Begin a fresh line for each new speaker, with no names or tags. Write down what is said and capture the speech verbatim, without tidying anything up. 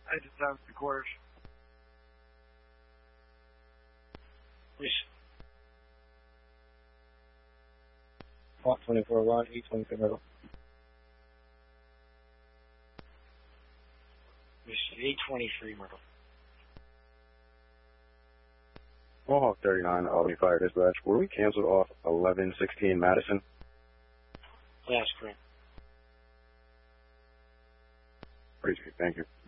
I just have the quarters. Please.
Hawk twenty-four one, E twenty-three Myrtle.
E twenty-three Myrtle.
Mohawk thirty-nine, Albany Fire Dispatch. Were we canceled off eleven sixteen Madison?
That's correct.
Pretty sweet, thank you.